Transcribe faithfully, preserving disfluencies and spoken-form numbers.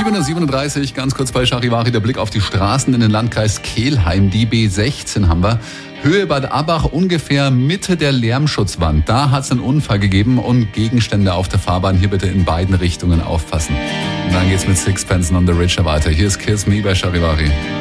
sieben Uhr siebenunddreißig, ganz kurz bei Charivari, der Blick auf die Straßen in den Landkreis Kelheim. Die B sechzehn haben wir. Höhe Bad Abbach, ungefähr Mitte der Lärmschutzwand. Da hat es einen Unfall gegeben und Gegenstände auf der Fahrbahn. Hier bitte in beiden Richtungen aufpassen. Und dann geht's mit Sixpence on the Richer weiter. Hier ist Kiss Me bei Charivari.